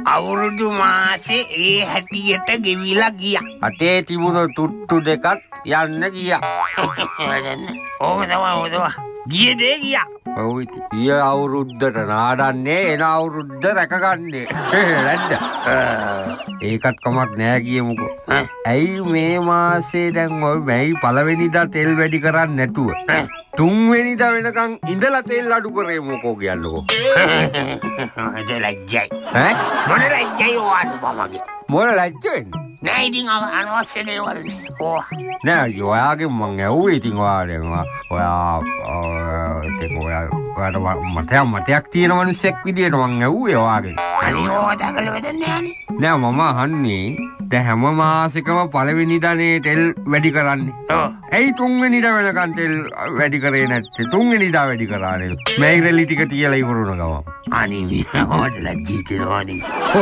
අවුරුදු මාසේ ඒ හැටියට ගෙවිලා ගියා. අතේ තිබුණු තුට්ටු දෙකත් යන්න ගියා. ඕක තමයි. ගියදේ ගියා. ඔව් ඉතින්. ගිය අවුරුද්දට නාඩන්නේ එන අවුරුද්ද රැකගන්නේ. නැද්ද? ඒකත් කමක් නෑ කියමුකෝ. ඇයි මේ මාසේ දැන් ඔය මැයි පළවෙනිදා තෙල් වැඩි කරන්නේ නැතුව? තුන්වෙනිදා වෙනකන් ඉඳලා තෙල් අඩු කරේ මොකෝ කියන්නකෝ. මට ලැජ්ජයි. මොන ලැජ්ජයි වගේ. මොන ලැජ්ජෙන්නේ? නෑ ඉතින් අනවශ්‍ය දේවල් නේ. නෑ ඔයාගේ මං ඇහුවේ ඉතින් ඔයාට මතයක් තියෙන මිනිස්සෙක් විදියට මං ඇහුවේ ඔයාගෙන්. අනේ ඕක දඟල වෙදන්නේ නෑ මම අහන්නේ දැන් හැම මාසෙකම පළවෙනිදානේ තෙල් වැඩි කරන්නේ. ඇයි තුන්වෙනිදා වෙනකන් තෙල් වැඩි කරේ නැත්තේ? තුන්වෙනිදා වැඩි කරානේ. මේග්‍රෙලි ටික තියලා ඉවරුන ගම. අනේ මට ලැජ්ජී තියනවනේ.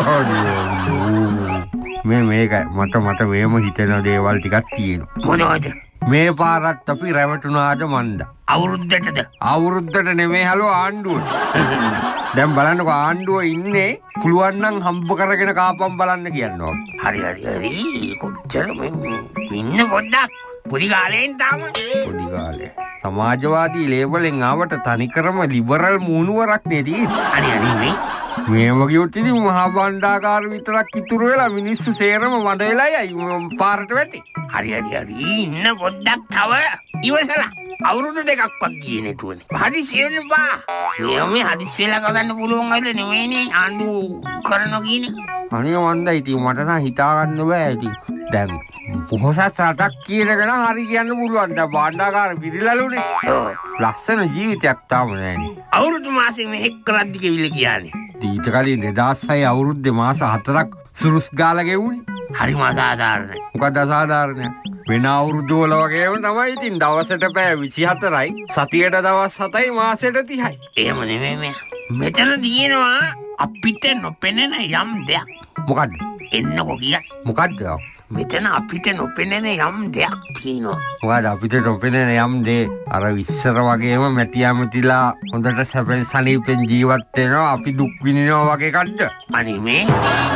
මේක මට මේම හිතෙන දේවල් ටිකක් තියෙනවා. මොනවද? මේ පාරත් අපි රැවටුණාද මන්ද? අවුරුද්දටද? අවුරුද්දට නෙමෙයි හලෝ ආණ්ඩුවට. දැන් බලන්නකො ආණ්ඩුව ඉන්නේ පුළුවන් නම් හම්බ කරගෙන කාපම් බලන්න කියනවා. හරි. කොච්චර ඉන්න පොඩ්ඩක්. පොඩි කාලෙන් තාම. පොඩි කාලේ. සමාජවාදී ලේබලෙන් ආවට තනිකරම ලිබරල් මූණුවරක් නෙදී. අනේ මේ වගේ ඉතින් මහා බණ්ඩාකාර විතරක් ඉතුරු වෙලා මිනිස්සු සේරම වඳ වෙලා යයි පාරට වැටි. හරි ඉන්න පොඩ්ඩක් තව ඉවසලා. අවුරුදු දෙකක්වත් ගියේ නැතුවනේ. හදිස්සි වෙන්න බා. මේ හදිස්සි වෙලා ගන්න පුළුවන් අයද නෙවෙයිනේ ආණ්ඩුව කරනවා කියන්නේ. අනේ වන්දයි ඉතින් මට නම් හිතා ගන්න බෑ ඉතින්. දැන් පොහොසත් රටක් කියනකන හරි කියන්න පුළුවන්. දැන් බණ්ඩාකාර පිළිලලුනේ. ලස්සන ජීවිතයක් තාම නෑනේ. අවුරුදු මාසෙ මෙහෙක් කරද්දි කිවිල කියන්නේ. ඊට කලින් 2006 අවුරුද්දේ මාස 4ක් සුරුස් ගාලා ගෙවුනේ. හරිම අසාධාරණයි. මොකද අසාධාරණයි? වෙන අවුරුදු වල වගේම තමයි ඉතින් දවසට පැය 24යි, සතියට දවස් 7යි, මාසෙට 30යි. එහෙම නෙමෙයි මේ. මෙතන තියෙනවා අපිට නොපෙනෙන යම් දෙයක්. මොකද්ද? එන්නකෝ කියන්නේ. මොකද්ද? මෙතන අපිට නොපෙනෙන යම් දෙයක් තියෙනවා. මොකද අපිට නොපෙනෙන යම් දේ? අර විශ්සර වගේම මැටියාමතිලා හොඳට සැපෙන් සනීපෙන් ජීවත් වෙනවා අපි දුක් විඳිනවා වගේ කද්ද? අනේ මේ